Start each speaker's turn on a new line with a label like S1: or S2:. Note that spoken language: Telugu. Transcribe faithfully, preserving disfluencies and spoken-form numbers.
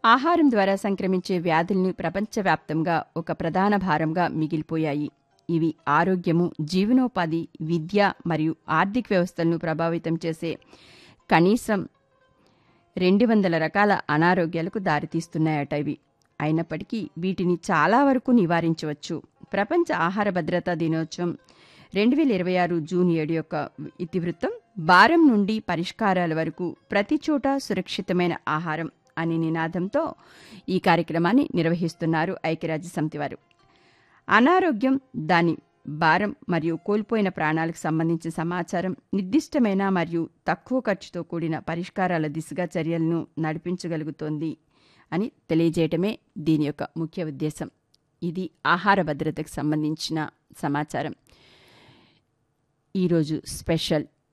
S1: ఆహారం ద్వారా సంక్రమించే వ్యాధుల్ని ప్రపంచవ్యాప్తంగా ఒక ప్రధాన భారంగా మిగిలిపోయాయి. ఇవి ఆరోగ్యము, జీవనోపాధి, విద్య మరియు ఆర్థిక వ్యవస్థలను ప్రభావితం చేసే కనీసం రెండు వందల రకాల అనారోగ్యాలకు దారితీస్తున్నాయట ఇవి. అయినప్పటికీ వీటిని చాలా వరకు నివారించవచ్చు. ప్రపంచ ఆహార భద్రతా దినోత్సవం రెండు వేల ఇరవై ఆరు జూన్ ఏడు యొక్క ఇతివృత్తం భారం నుండి పరిష్కారాల వరకు ప్రతి చోట సురక్షితమైన ఆహారం అనే నినాదంతో ఈ కార్యక్రమాన్ని నిర్వహిస్తున్నారు ఐక్యరాజ్య సమితి వారు. అనారోగ్యం, దాని భారం మరియు కోల్పోయిన ప్రాణాలకు సంబంధించిన సమాచారం, నిర్దిష్టమైన మరియు తక్కువ ఖర్చుతో కూడిన పరిష్కారాల దిశగా చర్యలను నడిపించగలుగుతోంది అని తెలియజేయటమే దీని యొక్క ముఖ్య ఉద్దేశం. ఇది ఆహార భద్రతకు సంబంధించిన సమాచారం. ఈరోజు స్పెషల్